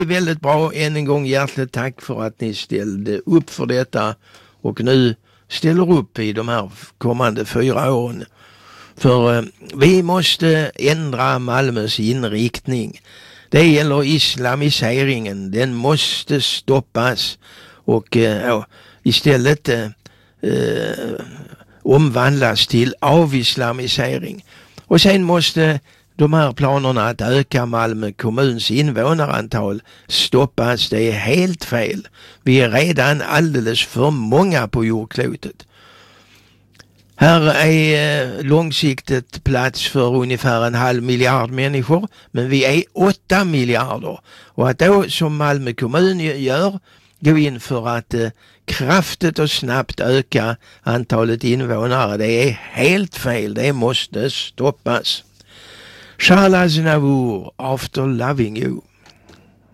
Väldigt bra. Än en gång hjärtligt tack för att ni ställde upp för detta och nu ställer upp i de här kommande 4 åren. För vi måste ändra Malmös inriktning. Det gäller islamiseringen. Den måste stoppas och istället omvandlas till avislamisering. Och sen måste de här planerna att öka Malmö kommuns invånarantal stoppas. Det är helt fel. Vi är redan alldeles för många på jordklotet. Här är långsiktigt plats för ungefär 1/2 miljard människor, men vi är 8 miljarder. Och att då som Malmö kommun gör, gå in för att kraftigt och snabbt öka antalet invånare, det är helt fel. Det måste stoppas. Charles Navour, After Loving You.